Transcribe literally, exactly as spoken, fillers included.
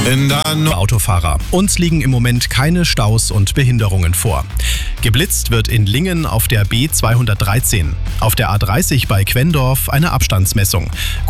In der Autofahrer. Uns liegen im Moment keine Staus und Behinderungen vor. Geblitzt wird in Lingen auf der B zweihundertdreizehn. Auf der A dreißig bei Quendorf eine Abstandsmessung.